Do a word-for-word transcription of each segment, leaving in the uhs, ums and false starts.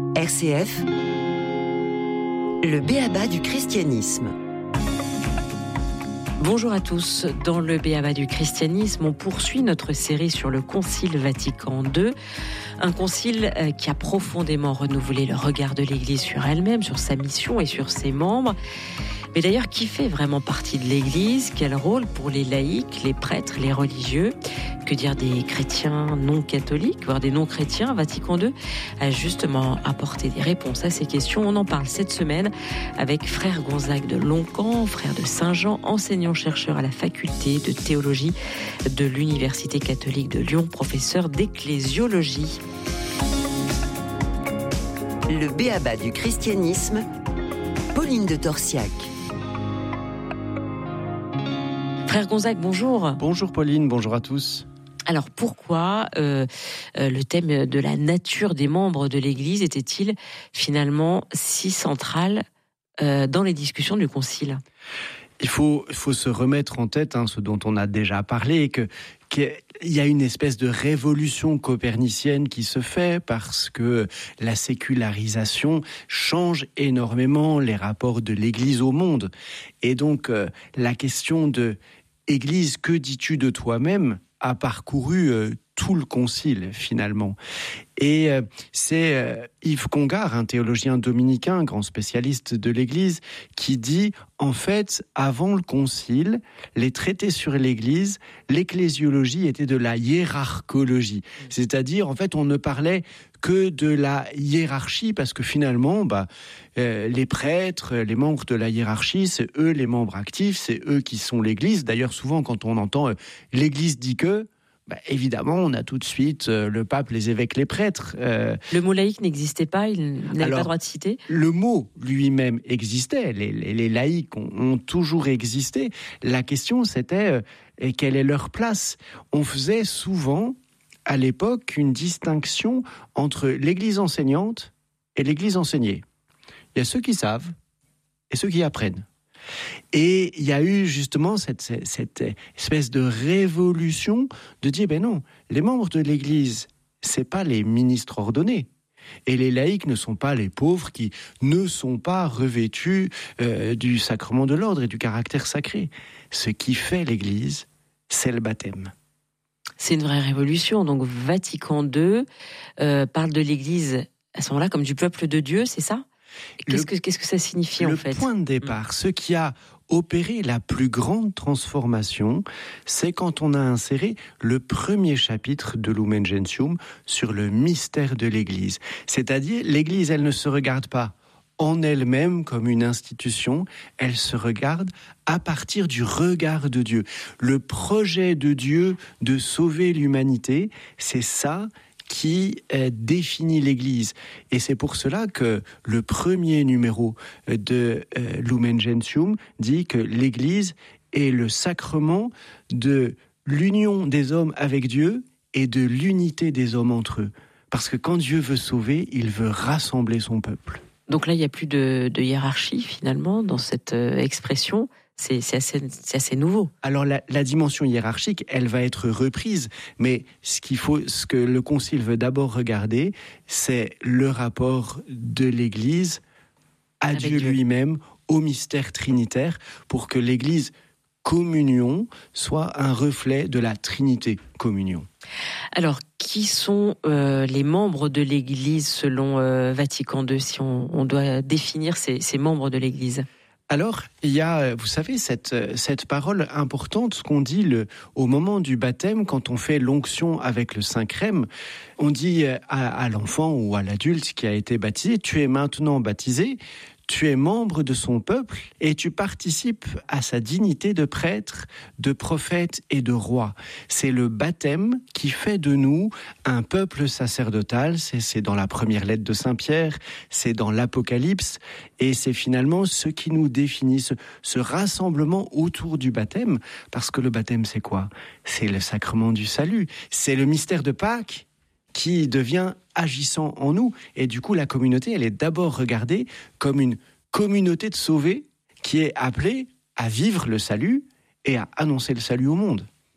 R C F, le b.a.-ba du christianisme. Bonjour à tous. Dans le b.a.-ba du christianisme, on poursuit notre série sur le Concile Vatican deux. Un concile qui a profondément renouvelé le regard de l'Église sur elle-même, sur sa mission et sur ses membres. Mais d'ailleurs, qui fait vraiment partie de l'Église ? Quel rôle pour les laïcs, les prêtres, les religieux ? Que dire des chrétiens non catholiques, voire des non-chrétiens ? Vatican deux a justement apporté des réponses à ces questions. On en parle cette semaine avec frère Gonzague de Loncan, frère de Saint-Jean, enseignant-chercheur à la faculté de théologie de l'Université catholique de Lyon, professeur d'ecclésiologie. Le b.a.-ba du christianisme, Pauline de Torsiac. Frère Gonzague, bonjour. Bonjour Pauline, bonjour à tous. Alors pourquoi euh, euh, le thème de la nature des membres de l'Église était-il finalement si central euh, dans les discussions du Concile ? Il faut, il faut se remettre en tête hein, ce dont on a déjà parlé, que qu'il y a une espèce de révolution copernicienne qui se fait parce que la sécularisation change énormément les rapports de l'Église au monde. Et donc euh, la question de « Église, que dis-tu de toi-même ?» a parcouru euh, tout le concile, finalement. Et euh, c'est euh, Yves Congar, un théologien dominicain, grand spécialiste de l'Église, qui dit, en fait, avant le concile, les traités sur l'Église, l'ecclésiologie était de la hiérarchologie. C'est-à-dire, en fait, on ne parlait que de la hiérarchie, parce que finalement, bah, euh, les prêtres, les membres de la hiérarchie, c'est eux les membres actifs, c'est eux qui sont l'Église. D'ailleurs, souvent, quand on entend euh, « l'Église dit que », bah, évidemment, on a tout de suite euh, le pape, les évêques, les prêtres. Euh... Le mot laïque n'existait pas, il n'avait pas le droit de citer ? Le mot lui-même existait, les, les, les laïcs ont, ont toujours existé. La question, c'était euh, quelle est leur place ? On faisait souvent, à l'époque, une distinction entre l'Église enseignante et l'Église enseignée. Il y a ceux qui savent et ceux qui apprennent. Et il y a eu justement cette, cette, cette espèce de révolution de dire, ben non, les membres de l'Église, c'est pas les ministres ordonnés. Et les laïcs ne sont pas les pauvres qui ne sont pas revêtus euh, du sacrement de l'ordre et du caractère sacré. Ce qui fait l'Église, c'est le baptême. C'est une vraie révolution. Donc Vatican deux euh, parle de l'Église à ce moment-là comme du peuple de Dieu, c'est ça ? Qu'est-ce, le, que, qu'est-ce que ça signifie en fait ? Le point de départ, ce qui a opéré la plus grande transformation, c'est quand on a inséré le premier chapitre de Lumen Gentium sur le mystère de l'Église. C'est-à-dire, l'Église, elle ne se regarde pas en elle-même comme une institution, elle se regarde à partir du regard de Dieu. Le projet de Dieu de sauver l'humanité, c'est ça qui euh, définit l'Église. Et c'est pour cela que le premier numéro de euh, Lumen Gentium dit que l'Église est le sacrement de l'union des hommes avec Dieu et de l'unité des hommes entre eux. Parce que quand Dieu veut sauver, il veut rassembler son peuple. Donc là, il n'y a plus de, de hiérarchie, finalement, dans cette euh, expression. C'est, c'est, assez, c'est assez nouveau. Alors la, la dimension hiérarchique, elle va être reprise, mais ce qu'il faut, ce que le Concile veut d'abord regarder, c'est le rapport de l'Église à Dieu, Dieu lui-même, au mystère trinitaire, pour que l'Église communion soit un reflet de la Trinité communion. Alors, qui sont euh, les membres de l'Église selon euh, Vatican deux, si on, on doit définir ces, ces membres de l'Église ? Alors, il y a, vous savez, cette, cette parole importante qu'on dit le, au moment du baptême, quand on fait l'onction avec le Saint-Crème, on dit à, à l'enfant ou à l'adulte qui a été baptisé, tu es maintenant baptisé, tu es membre de son peuple et tu participes à sa dignité de prêtre, de prophète et de roi. C'est le baptême qui fait de nous un peuple sacerdotal. C'est, c'est dans la première lettre de Saint Pierre, c'est dans l'Apocalypse et c'est finalement ce qui nous définit, ce, ce rassemblement autour du baptême. Parce que le baptême, c'est quoi ? C'est le sacrement du salut. C'est le mystère de Pâques qui devient agissant en nous. Et du coup, la communauté, elle est d'abord regardée comme une communauté de sauvés qui est appelée à vivre le salut et à annoncer le salut au monde.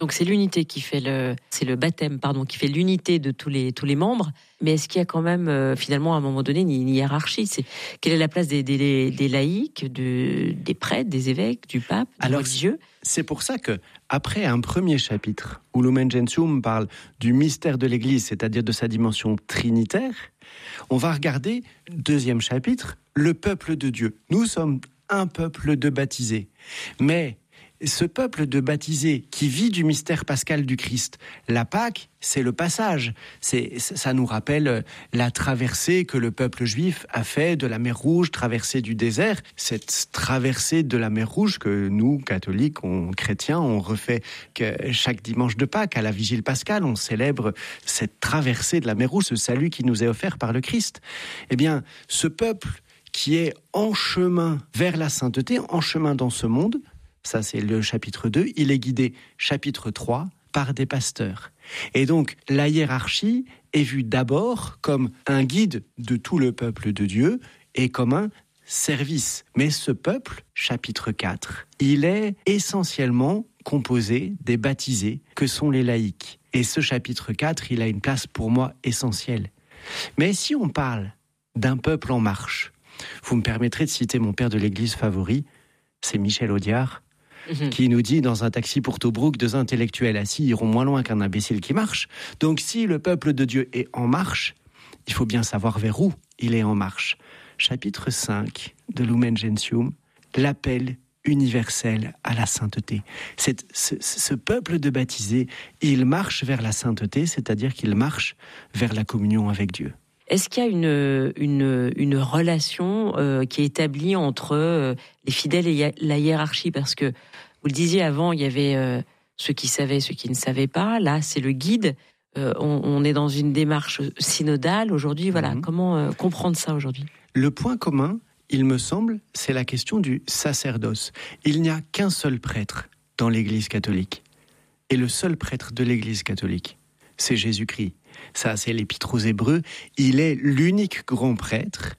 Donc c'est l'unité qui fait le, c'est le baptême, pardon, qui fait l'unité de tous les tous les membres. Mais est-ce qu'il y a quand même euh, finalement à un moment donné une, une hiérarchie? C'est quelle est la place des des, des laïcs, de, des prêtres, des évêques, du pape, du Alors, religieux? C'est pour ça que après un premier chapitre où Lumen Gentium parle du mystère de l'Église, c'est-à-dire de sa dimension trinitaire, on va regarder deuxième chapitre, le peuple de Dieu. Nous sommes un peuple de baptisés, mais ce peuple de baptisés qui vit du mystère pascal du Christ, la Pâque, c'est le passage. C'est, ça nous rappelle la traversée que le peuple juif a fait de la mer Rouge, traversée du désert. Cette traversée de la mer Rouge que nous, catholiques, on, chrétiens, on refait que chaque dimanche de Pâques, à la vigile pascale, on célèbre cette traversée de la mer Rouge, ce salut qui nous est offert par le Christ. Eh bien, ce peuple qui est en chemin vers la sainteté, en chemin dans ce monde, ça c'est le chapitre deux, il est guidé, chapitre trois, par des pasteurs. Et donc la hiérarchie est vue d'abord comme un guide de tout le peuple de Dieu et comme un service. Mais ce peuple, chapitre quatre, il est essentiellement composé des baptisés que sont les laïcs. Et ce chapitre quatre, il a une place pour moi essentielle. Mais si on parle d'un peuple en marche, vous me permettrez de citer mon père de l'Église favori, c'est Michel Audiard, Mmh. qui nous dit dans un taxi pour Tobruk, deux intellectuels assis iront moins loin qu'un imbécile qui marche. Donc si le peuple de Dieu est en marche, il faut bien savoir vers où il est en marche. Chapitre cinq de Lumen Gentium, l'appel universel à la sainteté. C'est, ce, ce peuple de baptisés, il marche vers la sainteté, c'est-à-dire qu'il marche vers la communion avec Dieu. Est-ce qu'il y a une, une, une relation euh, qui est établie entre euh, les fidèles et la hiérarchie? Parce que, vous le disiez avant, il y avait euh, ceux qui savaient, ceux qui ne savaient pas. Là, c'est le guide. Euh, on, on est dans une démarche synodale aujourd'hui. Voilà, mmh. Comment euh, comprendre ça aujourd'hui? Le point commun, il me semble, c'est la question du sacerdoce. Il n'y a qu'un seul prêtre dans l'Église catholique. Et le seul prêtre de l'Église catholique, c'est Jésus-Christ. Ça, c'est l'Épître aux Hébreux. Il est l'unique grand prêtre.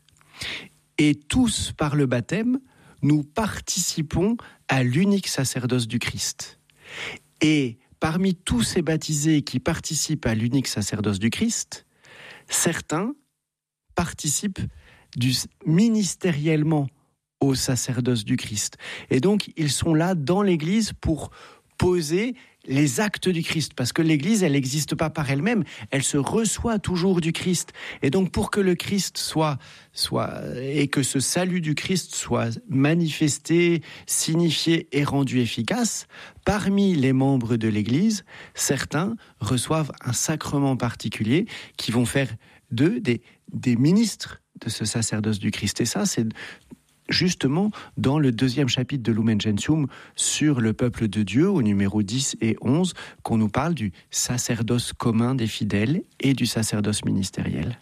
Et tous, par le baptême, nous participons à l'unique sacerdoce du Christ. Et parmi tous ces baptisés qui participent à l'unique sacerdoce du Christ, certains participent du, ministériellement au sacerdoce du Christ. Et donc, ils sont là dans l'Église pour poser les actes du Christ, parce que l'Église, elle n'existe pas par elle-même, elle se reçoit toujours du Christ. Et donc, pour que le Christ soit, soit, et que ce salut du Christ soit manifesté, signifié et rendu efficace, parmi les membres de l'Église, certains reçoivent un sacrement particulier qui vont faire d'eux des, des ministres de ce sacerdoce du Christ. Et ça, c'est justement dans le deuxième chapitre de Lumen Gentium sur le peuple de Dieu, au numéro dix et onze, qu'on nous parle du sacerdoce commun des fidèles et du sacerdoce ministériel.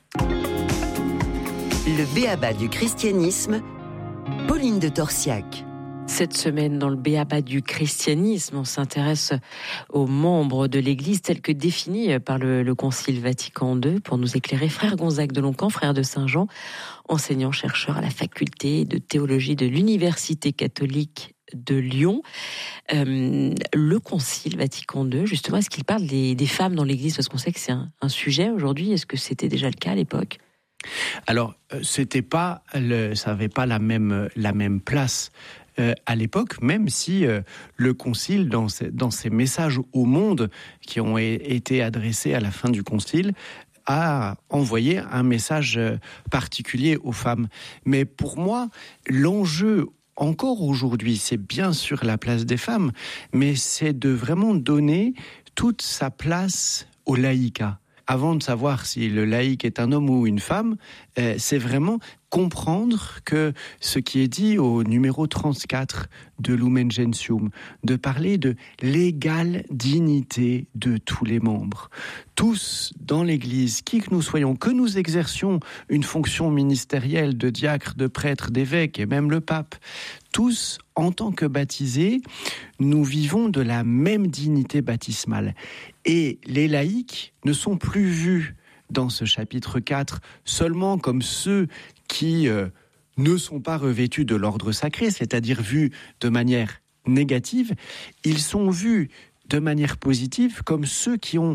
Le b-a-ba du christianisme, Pauline de Torsiac. Cette semaine, dans le b-a-ba du christianisme, on s'intéresse aux membres de l'Église tels que définis par le, le Concile Vatican deux. Pour nous éclairer, frère Gonzague de Loncan, frère de Saint-Jean, enseignant-chercheur à la faculté de théologie de l'Université catholique de Lyon. Euh, le Concile Vatican deux, justement, est-ce qu'il parle des, des femmes dans l'Église? Parce qu'on sait que c'est un, un sujet aujourd'hui. Est-ce que c'était déjà le cas à l'époque? Alors, c'était pas le, ça n'avait pas la même, la même place Euh, à l'époque, même si euh, le Concile, dans ses, dans ses messages au monde qui ont é- été adressés à la fin du Concile, a envoyé un message euh, particulier aux femmes. Mais pour moi, l'enjeu encore aujourd'hui, c'est bien sûr la place des femmes, mais c'est de vraiment donner toute sa place au laïcat. Avant de savoir si le laïc est un homme ou une femme, euh, c'est vraiment comprendre que ce qui est dit au numéro trente-quatre de Lumen Gentium, de parler de l'égale dignité de tous les membres. Tous dans l'Église, qui que nous soyons, que nous exercions une fonction ministérielle de diacre, de prêtre, d'évêque et même le pape, tous, en tant que baptisés, nous vivons de la même dignité baptismale. Et les laïcs ne sont plus vus dans ce chapitre quatre seulement comme ceux qui euh, ne sont pas revêtus de l'ordre sacré, c'est-à-dire vus de manière négative. Ils sont vus de manière positive comme ceux qui ont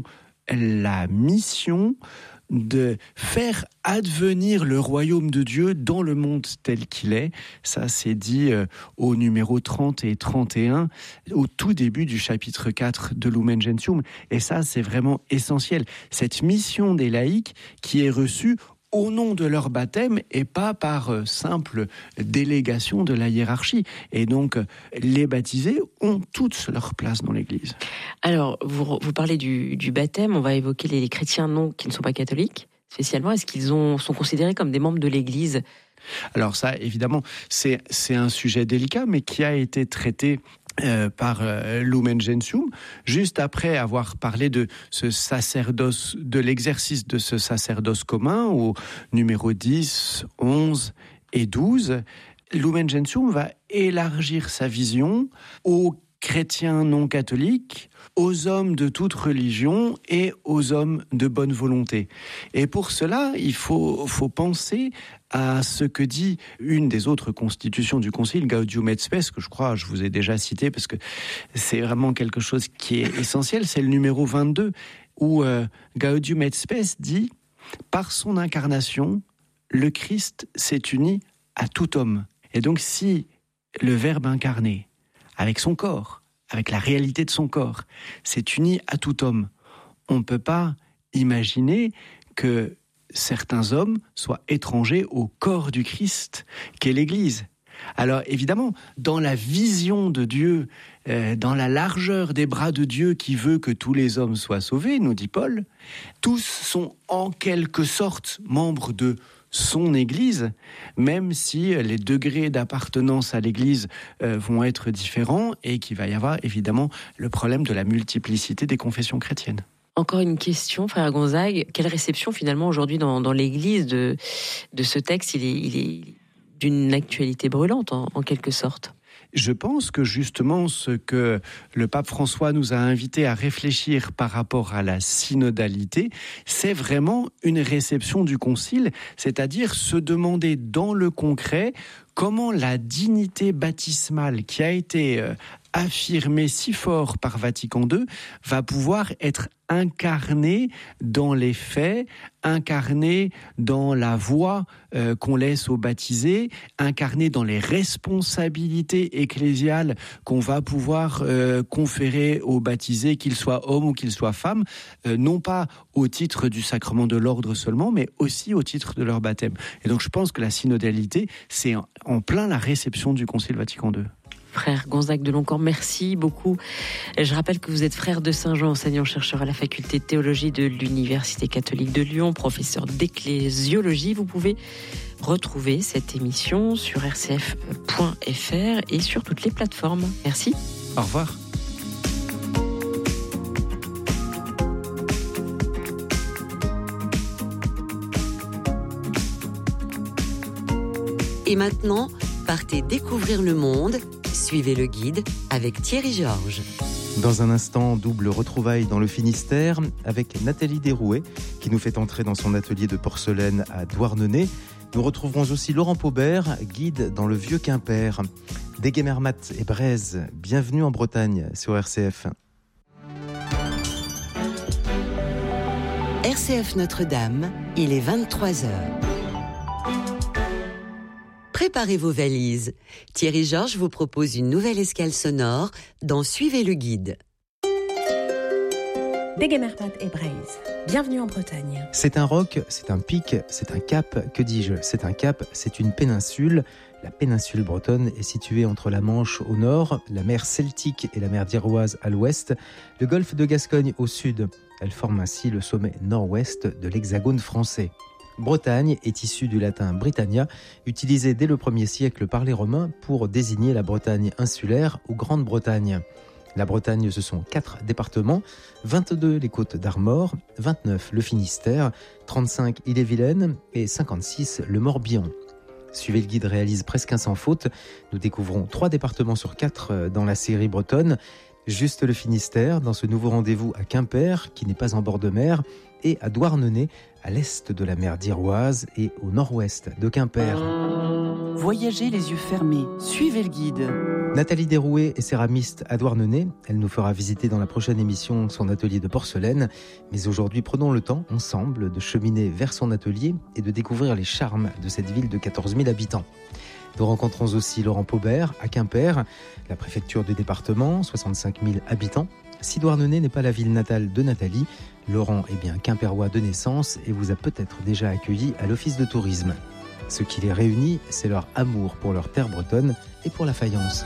la mission de faire advenir le royaume de Dieu dans le monde tel qu'il est. Ça, c'est dit euh, au numéro trente et trente et un, au tout début du chapitre quatre de Lumen Gentium. Et ça, c'est vraiment essentiel. Cette mission des laïcs qui est reçue au nom de leur baptême et pas par euh, simple délégation de la hiérarchie. Et donc, euh, les baptisés ont toute leur place dans l'Église. Alors, vous, vous parlez du, du baptême, on va évoquer les, les chrétiens non, qui ne sont pas catholiques, spécialement. Est-ce qu'ils ont, sont considérés comme des membres de l'Église ? Alors ça, évidemment, c'est, c'est un sujet délicat, mais qui a été traité Euh, par euh, Lumen Gentium, juste après avoir parlé de ce sacerdoce, de l'exercice de ce sacerdoce commun au numéro dix, onze et douze, Lumen Gentium va élargir sa vision aux chrétiens non catholiques, aux hommes de toute religion et aux hommes de bonne volonté. Et pour cela, il faut, faut penser à ce que dit une des autres constitutions du Concile, Gaudium et Spes, que je crois, je vous ai déjà cité, parce que c'est vraiment quelque chose qui est essentiel, c'est le numéro vingt-deux, où euh, Gaudium et Spes dit « Par son incarnation, le Christ s'est uni à tout homme. » Et donc, si le Verbe incarné, avec son corps, avec la réalité de son corps, s'est uni à tout homme, on ne peut pas imaginer que certains hommes soient étrangers au corps du Christ, qu'est l'Église. Alors évidemment, dans la vision de Dieu, euh, dans la largeur des bras de Dieu qui veut que tous les hommes soient sauvés, nous dit Paul, tous sont en quelque sorte membres de son Église, même si les degrés d'appartenance à l'Église euh, vont être différents et qu'il va y avoir évidemment le problème de la multiplicité des confessions chrétiennes. Encore une question, frère Gonzague. Quelle réception finalement aujourd'hui dans, dans l'Église de, de ce texte ? Il est, il est d'une actualité brûlante en, en quelque sorte. Je pense que justement ce que le pape François nous a invités à réfléchir par rapport à la synodalité, c'est vraiment une réception du concile, c'est-à-dire se demander dans le concret comment la dignité baptismale qui a été euh, affirmée si fort par Vatican deux va pouvoir être incarnée dans les faits, incarnée dans la voix euh, qu'on laisse aux baptisés, incarnée dans les responsabilités ecclésiales qu'on va pouvoir euh, conférer aux baptisés, qu'ils soient hommes ou qu'ils soient femmes, euh, non pas au titre du sacrement de l'ordre seulement, mais aussi au titre de leur baptême. Et donc je pense que la synodalité, c'est en, en plein la réception du Concile Vatican deux. Frère Gonzague de Loncourt, merci beaucoup. Je rappelle que vous êtes frère de Saint-Jean, enseignant-chercheur à la faculté de théologie de l'Université catholique de Lyon, professeur d'ecclésiologie. Vous pouvez retrouver cette émission sur r c f point f r et sur toutes les plateformes. Merci. Au revoir. Et maintenant, partez découvrir le monde. Suivez le guide avec Thierry Georges. Dans un instant, double retrouvaille dans le Finistère avec Nathalie Derouet qui nous fait entrer dans son atelier de porcelaine à Douarnenez. Nous retrouverons aussi Laurent Paubert, guide dans le vieux Quimper. Déguémermat et Braise, bienvenue en Bretagne sur R C F. R C F Notre-Dame, il est vingt-trois heures. Préparez vos valises. Thierry Georges vous propose une nouvelle escale sonore dans Suivez le guide. Déguémermat et Braise, bienvenue en Bretagne. C'est un roc, c'est un pic, c'est un cap, que dis-je ? C'est un cap, c'est une péninsule. La péninsule bretonne est située entre la Manche au nord, la mer Celtique et la mer d'Iroise à l'ouest, le golfe de Gascogne au sud. Elle forme ainsi le sommet nord-ouest de l'hexagone français. Bretagne est issue du latin Britannia, utilisé dès le premier siècle par les Romains pour désigner la Bretagne insulaire ou Grande-Bretagne. La Bretagne, ce sont quatre départements, vingt-deux les côtes d'Armor, vingt-neuf le Finistère, trente-cinq Ille-et-Vilaine et cinquante-six le Morbihan. Suivez le guide réalise presque un sans faute. Nous découvrons trois départements sur quatre dans la série bretonne. Juste le Finistère, dans ce nouveau rendez-vous à Quimper, qui n'est pas en bord de mer, et à Douarnenez, à l'est de la mer d'Iroise et au nord-ouest de Quimper. Voyagez les yeux fermés, suivez le guide. Nathalie Derouet est céramiste à Douarnenez. Elle nous fera visiter dans la prochaine émission son atelier de porcelaine. Mais aujourd'hui, prenons le temps, ensemble, de cheminer vers son atelier et de découvrir les charmes de cette ville de quatorze mille habitants. Nous rencontrons aussi Laurent Paubert à Quimper, la préfecture du département, soixante-cinq mille habitants. Si Douarnenez n'est pas la ville natale de Nathalie, Laurent est bien quimpérois de naissance et vous a peut-être déjà accueilli à l'office de tourisme. Ce qui les réunit, c'est leur amour pour leur terre bretonne et pour la faïence.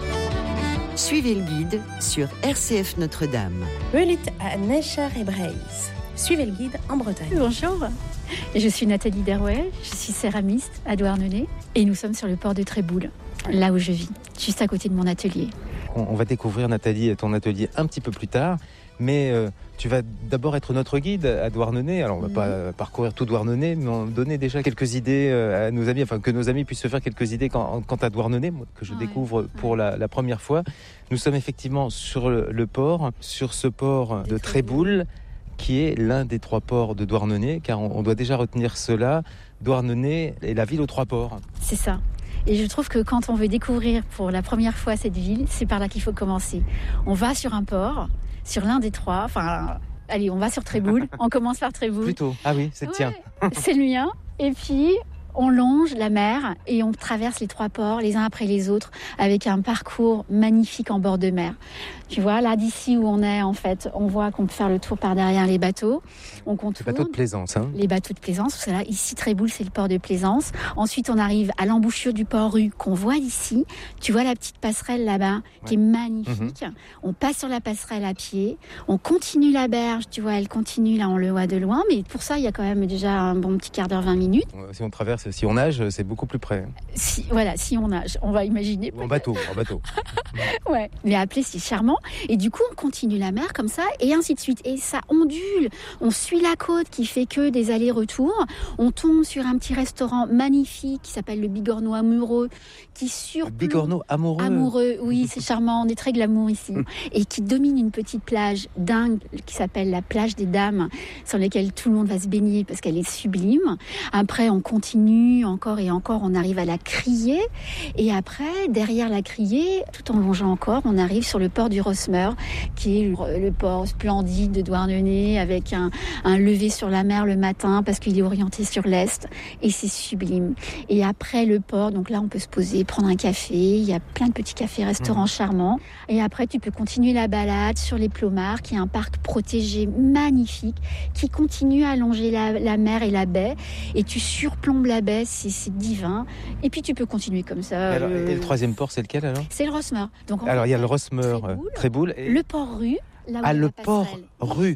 Suivez le guide sur R C F Notre-Dame. Rulit à Necher et Breise. Suivez le guide en Bretagne. Bonjour, je suis Nathalie Derouet, je suis céramiste à Douarnenez et nous sommes sur le port de Tréboul, là où je vis, juste à côté de mon atelier. On va découvrir, Nathalie, ton atelier un petit peu plus tard, mais euh, tu vas d'abord être notre guide à Douarnenez. Alors on ne va Mmh. pas parcourir tout Douarnenez, mais on donner déjà quelques idées à nos amis, enfin que nos amis puissent se faire quelques idées quant, quant à Douarnenez, que je Ouais, découvre pour ouais. la, la première fois. Nous sommes effectivement sur le, le port, sur ce port de Tréboul, qui est l'un des trois ports de Douarnenez, car on, on doit déjà retenir cela. Douarnenez est la ville aux trois ports. C'est ça. Et je trouve que quand on veut découvrir pour la première fois cette ville, c'est par là qu'il faut commencer. On va sur un port, sur l'un des trois, enfin, allez, on va sur Tréboul, on commence par Tréboul. Plutôt. Ah oui, c'est le tien. Ouais, c'est le mien. Et puis, on longe la mer et on traverse les trois ports, les uns après les autres, avec un parcours magnifique en bord de mer. Tu vois, là, d'ici où on est, en fait, on voit qu'on peut faire le tour par derrière les bateaux. On contourne. C'est bateau de plaisance, hein. Les bateaux de plaisance, c'est là, ici, Tréboul, c'est le port de plaisance. Ensuite, on arrive à l'embouchure du port Rue qu'on voit d'ici. Tu vois la petite passerelle là-bas, qui est magnifique. Mm-hmm. On passe sur la passerelle à pied. On continue la berge, tu vois, elle continue, là, on le voit de loin. Mais pour ça, il y a quand même déjà un bon petit quart d'heure, vingt minutes. Si on traverse, si on nage, c'est beaucoup plus près. Si, voilà, si on nage, on va imaginer. En bateau, en bateau. Ouais, mais appeler, c'est charmant. Et du coup, on continue la mer comme ça, et ainsi de suite. Et ça ondule. On suit la côte qui fait que des allers-retours. On tombe sur un petit restaurant magnifique qui s'appelle le Bigorneau Amoureux, qui surplombe... Le Bigorneau Amoureux. Amoureux, oui, c'est charmant. On est très glamour ici. Et qui domine une petite plage dingue qui s'appelle la plage des Dames, sur laquelle tout le monde va se baigner parce qu'elle est sublime. Après, on continue encore et encore. On arrive à la Criée. Et après, derrière la Criée, tout en longeant encore, on arrive sur le port du Rosmer, qui est le, le port splendide de Douarnenez, avec un, un lever sur la mer le matin, parce qu'il est orienté sur l'est, et c'est sublime. Et après le port, donc là, on peut se poser, prendre un café, il y a plein de petits cafés-restaurants mmh. charmants. Et après, tu peux continuer la balade sur les Plomards, qui est un parc protégé magnifique, qui continue à longer la, la mer et la baie, et tu surplombes la baie, c'est, c'est divin. Et puis, tu peux continuer comme ça. Alors, euh... Et le troisième port, c'est lequel alors ? C'est le Rosmer. Donc, alors, il y a le Rosmer, Tréboul, Tréboul et... le port Rue, là où ah, il y a le la port Rue.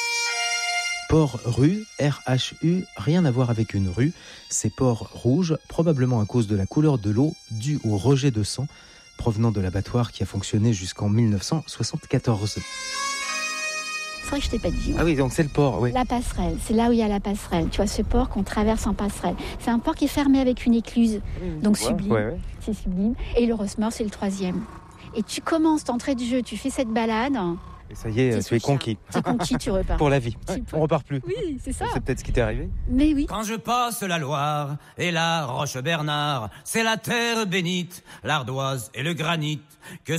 Port Rue, R H U, rien à voir avec une rue. C'est port rouge, probablement à cause de la couleur de l'eau due au rejet de sang provenant de l'abattoir qui a fonctionné jusqu'en dix-neuf cent soixante-quatorze. C'est vrai que je t'ai pas dit. Ah oui, donc c'est le port, oui. La passerelle, c'est là où il y a la passerelle. Tu vois, ce port qu'on traverse en passerelle. C'est un port qui est fermé avec une écluse. Mmh, donc sublime. Ouais, ouais. C'est sublime. Et le Rosmer, c'est le troisième. Et tu commences d'entrée de jeu, tu fais cette balade. Et ça y est, tu es conquis. Tu es conquis, tu repars. Pour la vie. Ouais, on repart plus. Oui, c'est ça. C'est peut-être ce qui t'est arrivé. Mais oui. Quand je passe la Loire et la Roche-Bernard, c'est la terre bénite, l'ardoise et le granit que